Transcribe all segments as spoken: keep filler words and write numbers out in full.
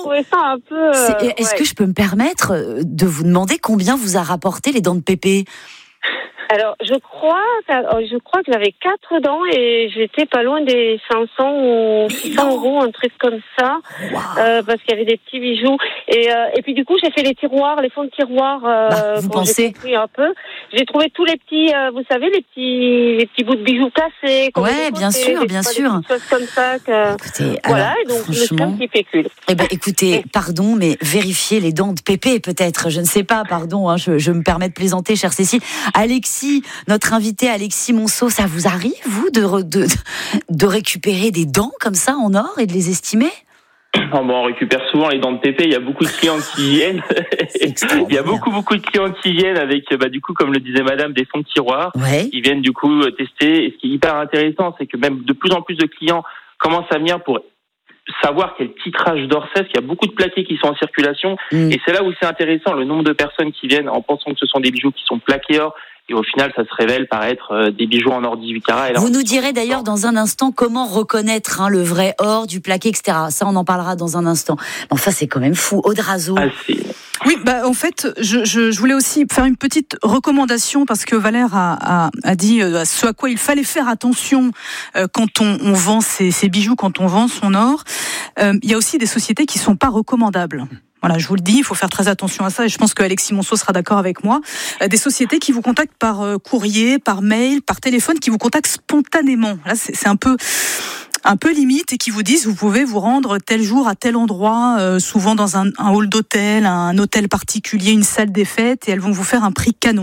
trouvé ça un peu... Euh, C'est, est-ce ouais. que je peux me permettre de vous demander combien vous a rapporté les dents de Pépé ? Alors, je crois, je crois que j'avais quatre dents et j'étais pas loin des cinq cents ou six cents euros, un truc comme ça, wow. euh, parce qu'il y avait des petits bijoux. Et, euh, et puis du coup, j'ai fait les tiroirs, les fonds de tiroirs. Euh, bah, vous quand pensez j'ai compris un peu. J'ai trouvé tous les petits, euh, vous savez, les petits, les petits bouts de bijoux cassés. Ouais, bien côtés, sûr, des, bien des sûr. choses comme ça. Que... Écoutez, voilà, alors, et donc je me suis un petit pécule. Eh ben, écoutez, pardon, mais vérifiez les dents de Pépé, peut-être. Je ne sais pas, pardon. Hein, je, je me permets de plaisanter, chère Cécile. Alexis, notre invité Alexis Monceau, ça vous arrive, vous, de, de, de récupérer des dents comme ça en or et de les estimer ? Oh bon, on récupère souvent les dents de Pépé. Il y a beaucoup de clients qui viennent. Il y a beaucoup, beaucoup de clients qui viennent avec, bah, du coup, comme le disait madame, des fonds de tiroir. Ouais. Ils viennent, du coup, tester. Et ce qui est hyper intéressant, c'est que même de plus en plus de clients commencent à venir pour savoir quel titrage d'or c'est, parce qu'il y a beaucoup de plaqués qui sont en circulation. Mmh. Et c'est là où c'est intéressant, le nombre de personnes qui viennent en pensant que ce sont des bijoux qui sont plaqués or. Et au final, ça se révèle par être des bijoux en or dix-huit carats. Et là, vous nous direz d'ailleurs dans un instant comment reconnaître hein, le vrai or, du plaqué, et cetera. Ça, on en parlera dans un instant. Enfin, c'est quand même fou. Aude Razo. Ah, c'est... Oui, bah en fait, je, je, je voulais aussi faire une petite recommandation parce que Valère a, a, a dit euh, ce à quoi il fallait faire attention euh, quand on, on vend ses, ses bijoux, quand on vend son or. Euh, il y a aussi des sociétés qui sont pas recommandables. Voilà, je vous le dis, il faut faire très attention à ça et je pense que Alexis Monceau sera d'accord avec moi. Euh, des sociétés qui vous contactent par euh, courrier, par mail, par téléphone, qui vous contactent spontanément. Là, c'est, c'est un peu... un peu limite et qui vous disent vous pouvez vous rendre tel jour à tel endroit, euh, souvent dans un, un hall d'hôtel, un hôtel particulier, une salle des fêtes, et elles vont vous faire un prix canon.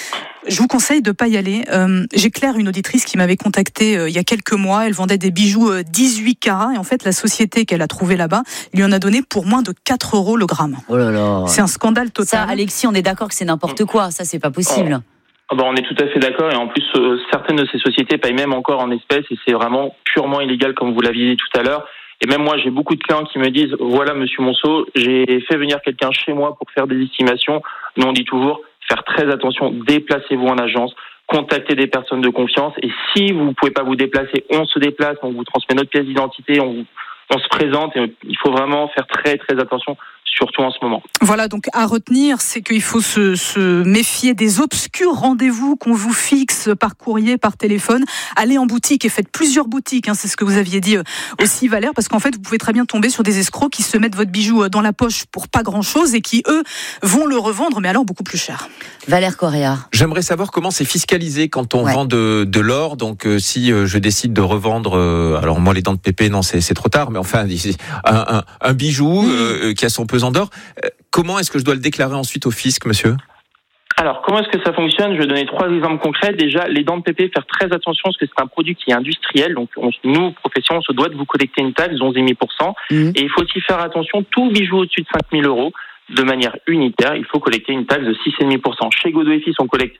Je vous conseille de pas y aller. Euh, j'ai Claire, une auditrice qui m'avait contactée euh, il y a quelques mois. Elle vendait des bijoux euh, dix-huit carats et en fait la société qu'elle a trouvée là-bas lui en a donné pour moins de quatre euros le gramme. Oh là là. C'est un scandale total. Ça, Alexis, on est d'accord que c'est n'importe quoi. Ça, c'est pas possible. Oh. Ah ben, on est tout à fait d'accord et en plus euh, certaines de ces sociétés payent même encore en espèces et c'est vraiment purement illégal comme vous l'aviez dit tout à l'heure. Et même moi, j'ai beaucoup de clients qui me disent voilà Monsieur Monceau, j'ai fait venir quelqu'un chez moi pour faire des estimations. Nous on dit toujours faire très attention, déplacez-vous en agence, contactez des personnes de confiance et si vous ne pouvez pas vous déplacer, on se déplace, on vous transmet notre pièce d'identité, on, vous, on se présente et il faut vraiment faire très très attention. Surtout en ce moment. Voilà, donc à retenir, c'est qu'il faut se, se méfier des obscurs rendez-vous qu'on vous fixe par courrier, par téléphone. Allez en boutique et faites plusieurs boutiques, hein, c'est ce que vous aviez dit aussi Valère, parce qu'en fait, vous pouvez très bien tomber sur des escrocs qui se mettent votre bijou dans la poche pour pas grand-chose et qui, eux, vont le revendre, mais alors beaucoup plus cher. Valère Correa. J'aimerais savoir comment c'est fiscalisé quand on ouais. vend de, de l'or. Donc, euh, si euh, je décide de revendre, euh, alors moi les dents de Pépé, non, c'est, c'est trop tard, mais enfin, un, un, un bijou mmh. euh, qui a son pesant d'or, euh, comment est-ce que je dois le déclarer ensuite au fisc, monsieur ? Alors, comment est-ce que ça fonctionne ? Je vais donner trois exemples concrets. Déjà, les dents de Pépé, faire très attention parce que c'est un produit qui est industriel. Donc, on, nous, profession, on se doit de vous collecter une taxe, onze virgule cinq pour cent. Mmh. Et il faut aussi faire attention, tout bijou au-dessus de cinq mille euros, de manière unitaire, il faut collecter une taxe de six virgule cinq pour cent. Chez Godot et Fils, on collecte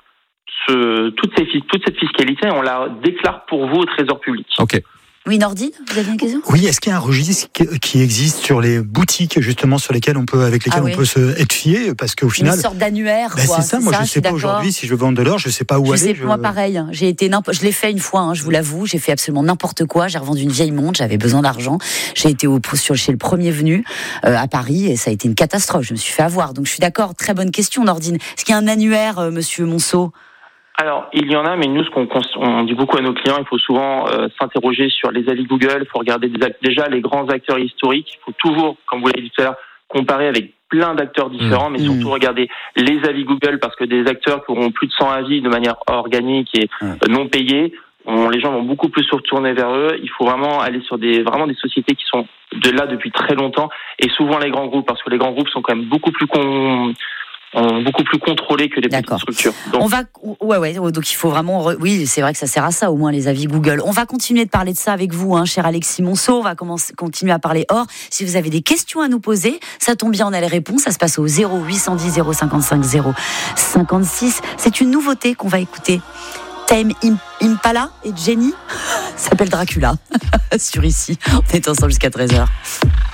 ce, toute, ces, toute cette fiscalité et on la déclare pour vous au Trésor public. Ok. Oui, Nordine, vous avez une question ? Oui, est-ce qu'il y a un registre qui existe sur les boutiques, justement, sur lesquelles on peut, avec lesquelles ah oui. on peut se être fié, parce qu'au final, une sorte d'annuaire. Ben quoi. C'est ça. C'est moi, ça, je sais pas d'accord. aujourd'hui si je veux vendre de l'or, je sais pas où je aller. Sais, je... Moi, pareil. J'ai été, je l'ai fait une fois. Hein, je vous l'avoue. J'ai fait absolument n'importe quoi. J'ai revendu une vieille montre. J'avais besoin d'argent. J'ai été au sur, chez le premier venu euh, à Paris et ça a été une catastrophe. Je me suis fait avoir. Donc, je suis d'accord. Très bonne question, Nordine. Est-ce qu'il y a un annuaire, euh, Monsieur Monceau ? Alors, il y en a, mais nous, ce qu'on on dit beaucoup à nos clients, il faut souvent euh, s'interroger sur les avis Google, il faut regarder des act- déjà les grands acteurs historiques, il faut toujours, comme vous l'avez dit tout à l'heure, comparer avec plein d'acteurs différents, mmh. mais surtout mmh. regarder les avis Google, parce que des acteurs qui auront plus de cent avis de manière organique et mmh. euh, non payés, on, les gens vont beaucoup plus se retourner vers eux. Il faut vraiment aller sur des vraiment des sociétés qui sont de là depuis très longtemps, et souvent les grands groupes, parce que les grands groupes sont quand même beaucoup plus con... beaucoup plus contrôlé que les D'accord. petites structures. Donc, on va, ouais, ouais, donc il faut vraiment, re... oui, c'est vrai que ça sert à ça, au moins les avis Google. On va continuer de parler de ça avec vous, hein, cher Alexis Monceau. On va commencer, continuer à parler or. Si vous avez des questions à nous poser, ça tombe bien, on a les réponses. Ça se passe au zéro huit un zéro zéro cinquante-cinq zéro cinquante-six. C'est une nouveauté qu'on va écouter. Tame Impala et Jenny s'appelle Dracula sur ici. On est ensemble jusqu'à treize heures.